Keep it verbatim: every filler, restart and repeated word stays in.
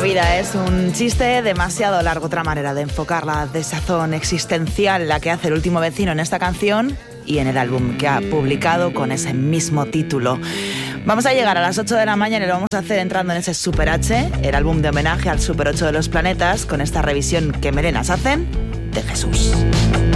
vida es un chiste demasiado largo. Otra manera de enfocar la desazón existencial, la que hace El último vecino en esta canción y en el álbum que ha publicado con ese mismo título. Vamos a llegar a las ocho de la mañana y lo vamos a hacer entrando en ese Super H, el álbum de homenaje al Super ocho de los planetas, con esta revisión que melenas hacen de Jesús.